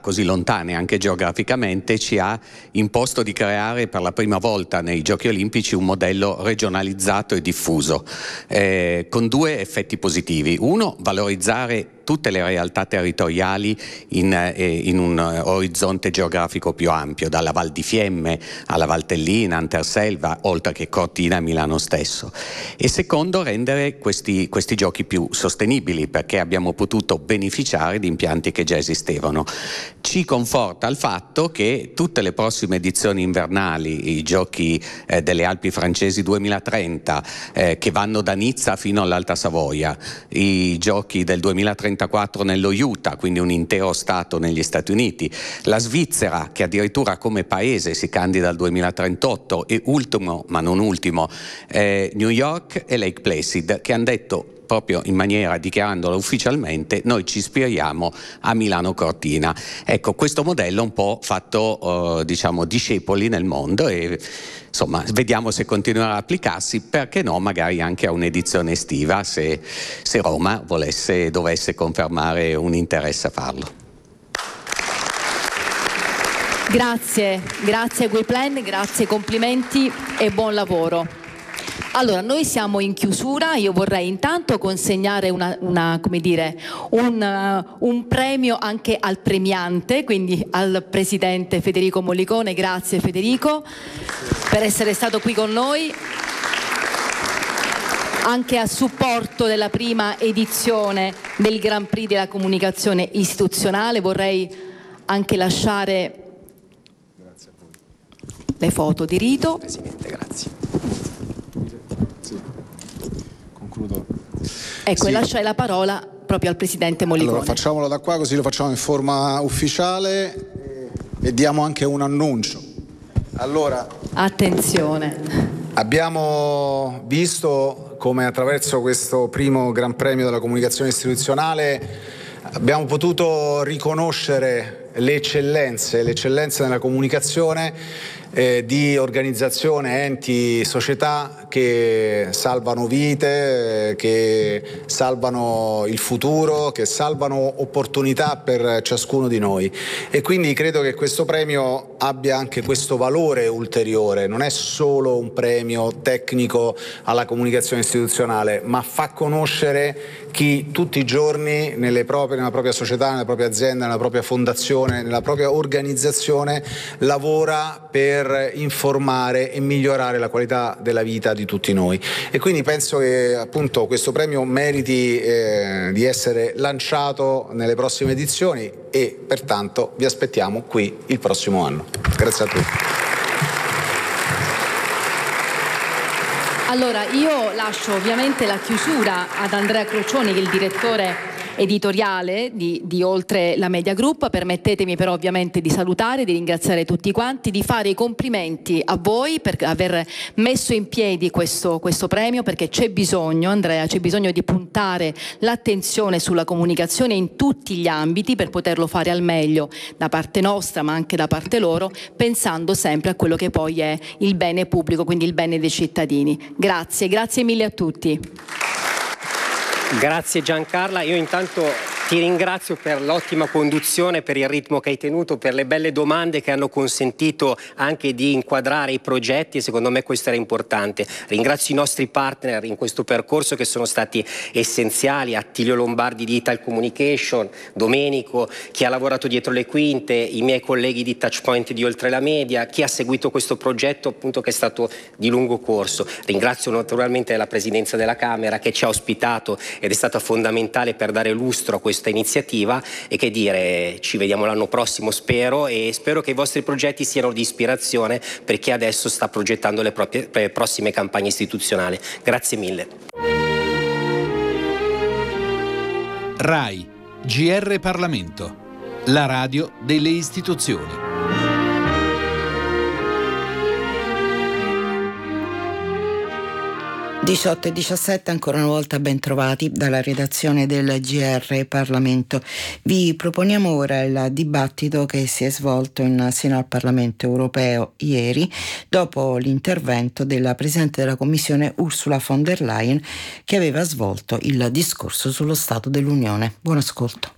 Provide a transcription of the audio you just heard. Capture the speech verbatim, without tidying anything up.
così lontane anche geograficamente ci ha imposto di creare per la prima volta nei Giochi Olimpici un modello regionalizzato e diffuso, eh, con due effetti positivi. Uno, valorizzare tutte le realtà territoriali in, eh, in un orizzonte geografico più ampio, dalla Val di Fiemme alla Valtellina, Anterselva, oltre che Cortina e Milano stesso. E secondo, rendere questi, questi giochi più sostenibili, perché abbiamo potuto beneficiare di impianti che già esistevano. Ci conforta il fatto che tutte le prossime edizioni invernali, i giochi eh, delle Alpi francesi duemilatrenta, eh, che vanno da Nizza fino all'Alta Savoia, i giochi del duemilatrentaquattro nello Utah, quindi un intero stato negli Stati Uniti, la Svizzera che addirittura come paese si candida al duemilatrentotto, e ultimo ma non ultimo eh, New York e Lake Placid, che hanno detto proprio in maniera, dichiarandola ufficialmente, noi ci ispiriamo a Milano Cortina. Ecco, questo modello un po' fatto eh, diciamo discepoli nel mondo, e insomma vediamo se continuerà a applicarsi, perché no, magari anche a un'edizione estiva, se, se Roma volesse, dovesse confermare un interesse a farlo. Grazie, grazie Guiplen, grazie, complimenti e buon lavoro. Allora, noi siamo in chiusura, io vorrei intanto consegnare una, una, come dire, un, uh, un premio anche al premiante, quindi al presidente Federico Mollicone. Grazie Federico per essere stato qui con noi, anche a supporto della prima edizione del Grand Prix della comunicazione istituzionale. Vorrei anche lasciare le foto di rito. Presidente, grazie. Ecco, sì. E lasciai la parola proprio al Presidente Mollicone. Allora, facciamolo da qua, così lo facciamo in forma ufficiale e diamo anche un annuncio. Allora, attenzione. Abbiamo visto come attraverso questo primo Gran Premio della comunicazione istituzionale abbiamo potuto riconoscere le eccellenze, le eccellenze nella comunicazione eh, di organizzazione, enti, società che salvano vite, eh, che salvano il futuro, che salvano opportunità per ciascuno di noi. E quindi credo che questo premio abbia anche questo valore ulteriore, non è solo un premio tecnico alla comunicazione istituzionale, ma fa conoscere chi tutti i giorni nelle proprie, nella propria società, nella propria azienda, nella propria fondazione, nella propria organizzazione lavora per informare e migliorare la qualità della vita di tutti noi. E quindi penso che appunto questo premio meriti eh, di essere lanciato nelle prossime edizioni e pertanto vi aspettiamo qui il prossimo anno. Grazie a tutti. Allora, io lascio ovviamente la chiusura ad Andrea Crocioni, che è il direttore editoriale di, di Oltre la Media Group. Permettetemi però ovviamente di salutare, di ringraziare tutti quanti, di fare i complimenti a voi per aver messo in piedi questo, questo premio, perché c'è bisogno, Andrea, c'è bisogno di puntare l'attenzione sulla comunicazione in tutti gli ambiti per poterlo fare al meglio da parte nostra ma anche da parte loro, pensando sempre a quello che poi è il bene pubblico, quindi il bene dei cittadini. Grazie, grazie mille a tutti. Grazie Giancarla, io intanto ti ringrazio per l'ottima conduzione, per il ritmo che hai tenuto, per le belle domande che hanno consentito anche di inquadrare i progetti, e secondo me questo era importante. Ringrazio i nostri partner in questo percorso che sono stati essenziali, Attilio Lombardi di Ital Communication, Domenico, chi ha lavorato dietro le quinte, i miei colleghi di Touchpoint di Oltre la Media, chi ha seguito questo progetto appunto che è stato di lungo corso. Ringrazio naturalmente la Presidenza della Camera che ci ha ospitato ed è stata fondamentale per dare lustro a questo questa iniziativa, e che dire, ci vediamo l'anno prossimo spero, e spero che i vostri progetti siano di ispirazione per chi adesso sta progettando le proprie le prossime campagne istituzionali. Grazie mille. RAI G R Parlamento, la radio delle istituzioni. diciotto e diciassette, ancora una volta ben trovati dalla redazione del G R Parlamento. Vi proponiamo ora il dibattito che si è svolto in seno al Parlamento europeo ieri, dopo l'intervento della Presidente della Commissione Ursula von der Leyen, che aveva svolto il discorso sullo Stato dell'Unione. Buon ascolto.